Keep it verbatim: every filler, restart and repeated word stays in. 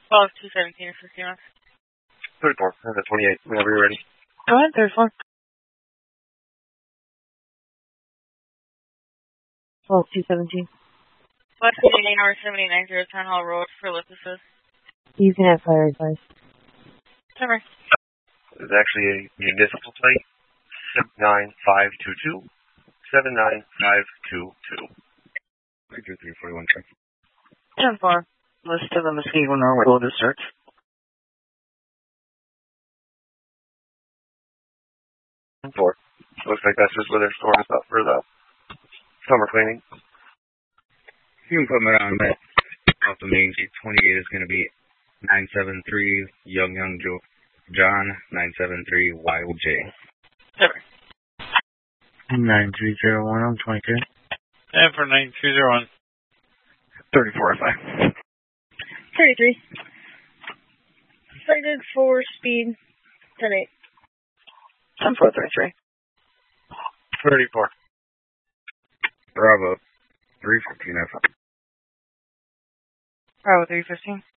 twelve two seventeen is fifty miles. thirty-four, uh, twenty-eight, whenever you're ready. Go ahead, thirty-four. twelve two seventeen. West eighty-nine North seventy nine zero Town Hall Road for Olympus. You can have fire advice. Timber. It's actually a municipal plate. seven nine five two two. seven nine five two two. three two three four one, check. ten four. List of the Muskego Norway School District. ten four. Looks like that's just where they're storing stuff for the summer cleaning. You can put me on that. Off the main gate, twenty-eight is going to be nine seven three Young Young Joe John, nine seven three Y O J. Timber. nine three zero one, I'm twenty-two. And for nine two zero one. thirty-four F I. thirty-three. Cited for speed. ten eight. ten four thirty-three. thirty-four. Bravo, three fifteen F I. Bravo three fifteen.